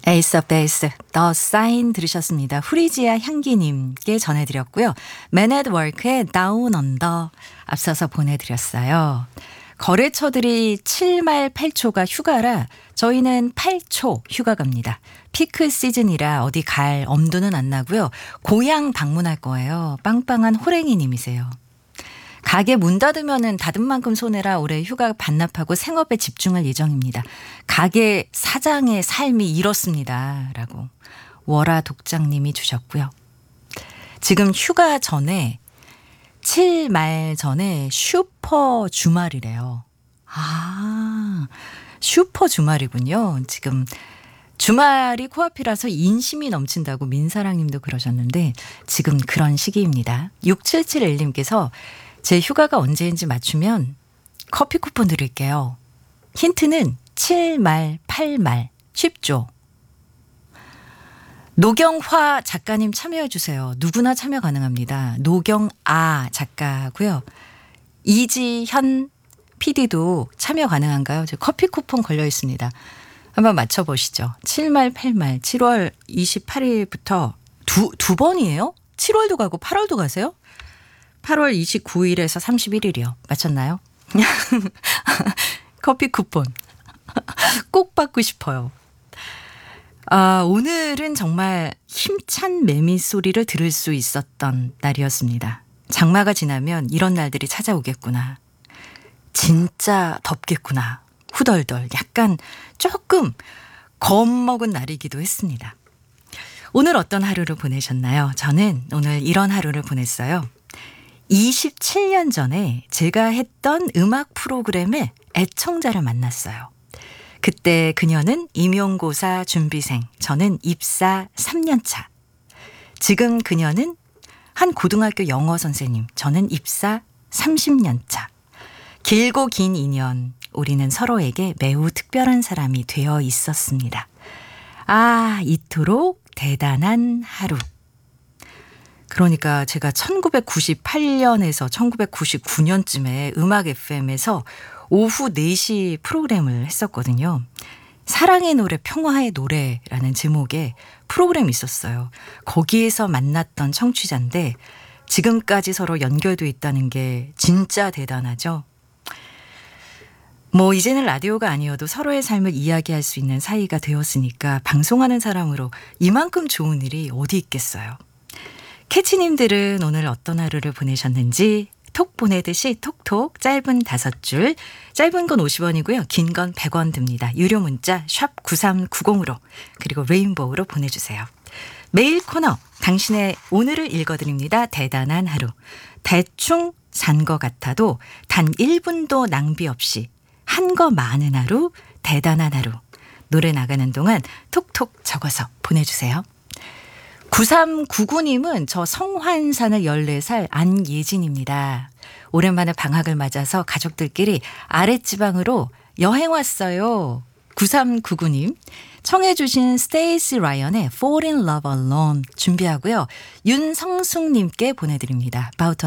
에이스 오브 베이스, 더 사인 들으셨습니다. 후리지아 향기님께 전해드렸고요. 맨 앳 워크의 다운 언더 앞서서 보내드렸어요. 거래처들이 7말 8초가 휴가라 저희는 8초 휴가 갑니다. 피크 시즌이라 어디 갈 엄두는 안 나고요. 고향 방문할 거예요. 빵빵한 호랭이님이세요. 가게 문 닫으면은 닫은 만큼 손해라 올해 휴가 반납하고 생업에 집중할 예정입니다. 가게 사장의 삶이 이렇습니다. 라고 월화 독장님이 주셨고요. 지금 휴가 전에 7말 전에 슈퍼 주말이래요. 아, 슈퍼 주말이군요. 지금 주말이 코앞이라서 인심이 넘친다고 민사랑님도 그러셨는데 지금 그런 시기입니다. 6771님께서 제 휴가가 언제인지 맞추면 커피 쿠폰 드릴게요. 힌트는 7말, 8말. 쉽죠? 노경화 작가님 참여해 주세요. 누구나 참여 가능합니다. 노경아 작가고요. 이지현 PD도 참여 가능한가요? 커피 쿠폰 걸려 있습니다. 한번 맞춰보시죠. 7말, 8말. 7월 28일부터 두 번이에요? 7월도 가고 8월도 가세요? 8월 29일에서 31일이요. 맞췄나요? 커피 쿠폰 꼭 받고 싶어요. 아, 오늘은 정말 힘찬 매미 소리를 들을 수 있었던 날이었습니다. 장마가 지나면 이런 날들이 찾아오겠구나. 진짜 덥겠구나. 후덜덜 약간 조금 겁먹은 날이기도 했습니다. 오늘 어떤 하루를 보내셨나요? 저는 오늘 이런 하루를 보냈어요. 27년 전에 제가 했던 음악 프로그램의 애청자를 만났어요. 그때 그녀는 임용고사 준비생, 저는 입사 3년차. 지금 그녀는 한 고등학교 영어 선생님, 저는 입사 30년차. 길고 긴 인연, 우리는 서로에게 매우 특별한 사람이 되어 있었습니다. 아, 이토록 대단한 하루. 그러니까 제가 1998년에서 1999년쯤에 음악 FM에서 오후 4시 프로그램을 했었거든요. 사랑의 노래, 평화의 노래라는 제목의 프로그램이 있었어요. 거기에서 만났던 청취자인데 지금까지 서로 연결돼 있다는 게 진짜 대단하죠. 뭐 이제는 라디오가 아니어도 서로의 삶을 이야기할 수 있는 사이가 되었으니까 방송하는 사람으로 이만큼 좋은 일이 어디 있겠어요. 캐치님들은 오늘 어떤 하루를 보내셨는지 톡 보내듯이 톡톡 짧은 5줄, 짧은 건 50원이고요. 긴 건 100원 듭니다. 유료 문자 샵 9390으로 그리고 레인보우로 보내주세요. 메일 코너 당신의 오늘을 읽어드립니다. 대단한 하루. 대충 산 것 같아도 단 1분도 낭비 없이 한 거 많은 하루, 대단한 하루. 노래 나가는 동안 톡톡 적어서 보내주세요. 9399님은 저 성환 사는 14살 안예진입니다. 오랜만에 방학을 맞아서 가족들끼리 아랫지방으로 여행 왔어요. 9399님 청해 주신 스테이시 라이언의 Fall in Love Alone 준비하고요. 윤성숙님께 보내드립니다. About